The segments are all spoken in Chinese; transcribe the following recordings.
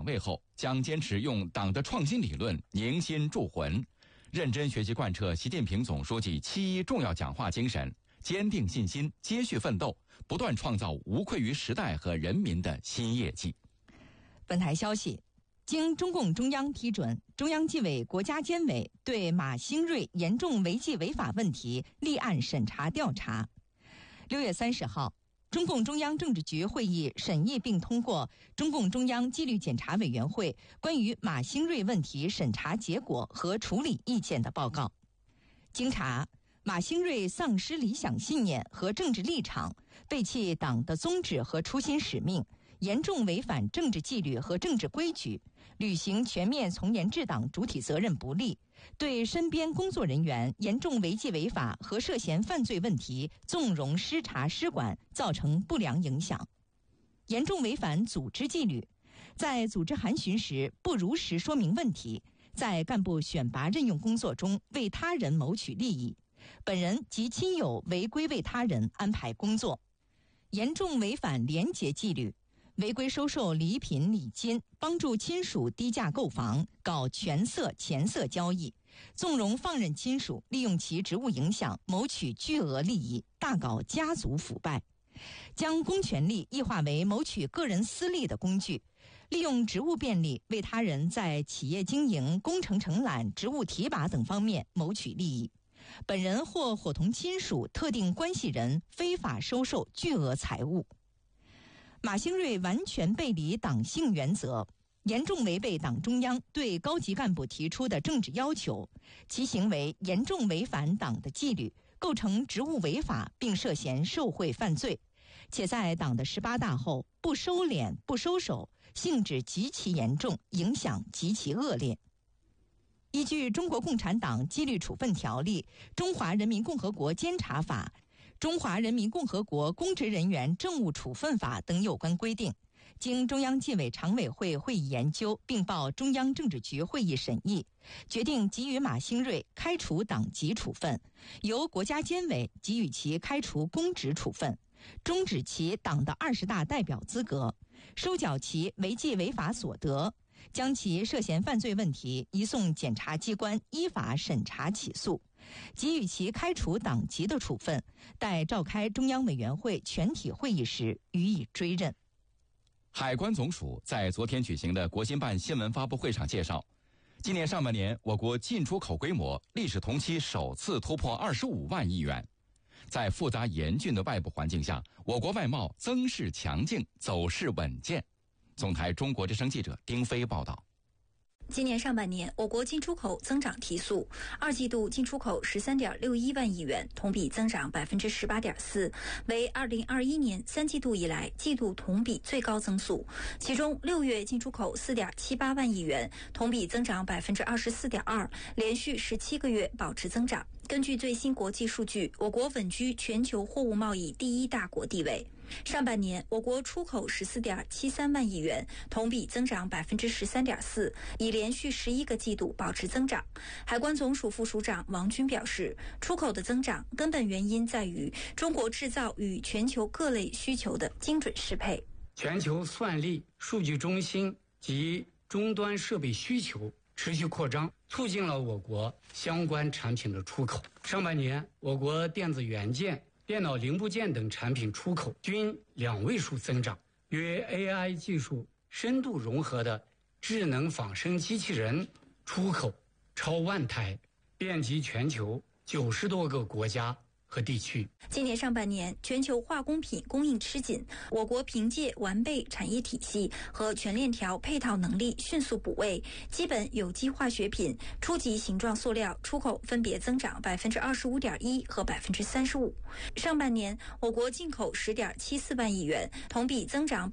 位后，将坚持用党的创新理论凝心铸魂，认真学习贯彻习近平总书记7.1重要讲话精神，坚定信心，接续奋斗，不断创造无愧于时代和人民的新业绩。 本台消息，经中共中央批准，中央纪委国家监委对马兴瑞严重违纪违法问题立案审查调查。6月30号，中共中央政治局会议审议并通过中共中央纪律检查委员会关于马兴瑞问题审查结果和处理意见的报告。经查，马兴瑞丧失理想信念和政治立场，背弃党的宗旨和初心使命，严重违反政治纪律和政治规矩，履行全面从严治党主体责任不力，对身边工作人员严重违纪违法和涉嫌犯罪问题纵容失察失管，造成不良影响；严重违反组织纪律，在组织函询时不如实说明问题，在干部选拔任用工作中为他人谋取利益，本人及亲友违规为他人安排工作；严重违反廉洁纪律，违规收受礼品礼金，帮助亲属低价购房，搞权色钱色交易，纵容放任亲属利用其职务影响谋取巨额利益，大搞家族腐败，将公权力异化为谋取个人私利的工具，利用职务便利为他人在企业经营、工程承揽、职务提拔等方面谋取利益，本人或伙同亲属、特定关系人非法收受巨额财物。马兴瑞完全背离党性原则，严重违背党中央对高级干部提出的政治要求，其行为严重违反党的纪律，构成职务违法并涉嫌受贿犯罪，且在党的18大后不收敛不收手，性质极其严重，影响极其恶劣。依据《中国共产党纪律处分条例》、《中华人民共和国监察法》、《中华人民共和国公职人员政务处分法》等有关规定，经中央纪委常委会会议研究，并报中央政治局会议审议，决定给予马兴瑞开除党籍处分，由国家监委给予其开除公职处分，终止其党的20大代表资格，收缴其违纪违法所得，将其涉嫌犯罪问题移送检察机关依法审查起诉，给予其开除党籍的处分，待召开中央委员会全体会议时予以追认。 海关总署在昨天举行的国新办新闻发布会上介绍，今年上半年我国进出口规模历史同期首次突破25万亿元。在复杂严峻的外部环境下，我国外贸增势强劲，走势稳健。总台中国之声记者丁飞报道。 今年上半年，我国进出口增长提速，2季度进出口13.61万亿元，同比增长18.4%，为2021年3季度以来季度同比最高增速。其中6月进出口4.78万亿元，同比增长24.2%，连续17个月保持增长。根据最新国际数据，我国稳居全球货物贸易第1大国地位。上半年，我国出口14.73万亿元，同比增长13.4%，已连续11个季度保持增长。海关总署副署长王军表示，出口的增长根本原因在于中国制造与全球各类需求的精准适配。 全球算力、数据中心及终端设备需求持续扩张，促进了我国相关产品的出口。上半年，我国电子元件、电脑零部件等产品出口均2位数增长，与 AI 技术深度融合的智能仿生机器人出口超10000台，遍及全球90多个国家和地区。 今年上半年，全球化工品供应吃紧，我国凭借完备产业体系和全链条配套能力迅速补位，基本有机化学品、初级形状塑料出口分别增长25.1%和35%。上半年，我国进口10.74万亿元，同比增长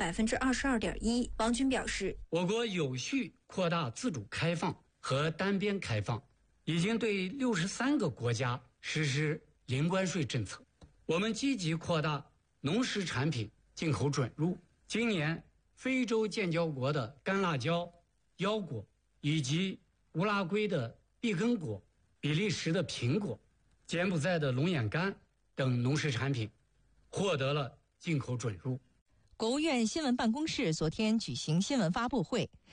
22.1%。王军表示， 我国有序扩大自主开放和单边开放，已经对63个国家实施零关税政策。我们积极扩大农食产品进口准入。今年，非洲建交国的干辣椒、腰果，以及乌拉圭的碧根果、比利时的苹果、柬埔寨的龙眼干等农食产品获得了进口准入。 国务院新闻办公室昨天举行新闻发布会，